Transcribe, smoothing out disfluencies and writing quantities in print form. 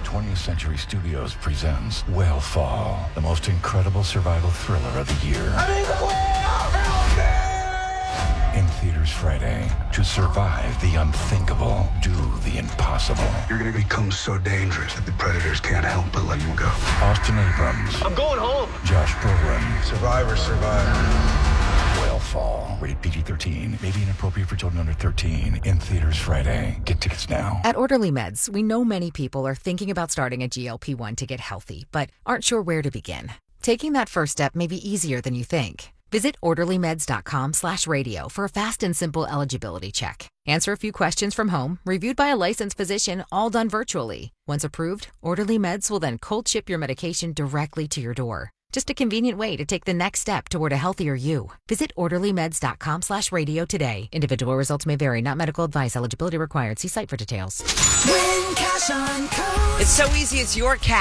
20th Century Studios presents Whale Fall, the most incredible survival thriller of the year. I'm in the whale! Help me! In theaters Friday. To survive the unthinkable, do the impossible. You're gonna become so dangerous that the predators can't help but let you go. Austin Abrams, I'm going home. Josh Brolin. Survivors survive. Whale Fall. Rated PG-13. May be inappropriate for children under 13. In theaters Friday. Get tickets now. At Orderly Meds, we know many people are thinking about starting a GLP-1 to get healthy, but aren't sure where to begin. Taking that first step may be easier than you think. Visit orderlymeds.com/radio for a fast and simple eligibility check. Answer a few questions from home, reviewed by a licensed physician, all done virtually. Once approved, Orderly Meds will then cold ship your medication directly to your door. Just a convenient way to take the next step toward a healthier you. Visit orderlymeds.com/radio today. Individual results may vary, not medical advice. Eligibility required. See site for details. It's so easy. It's your cat.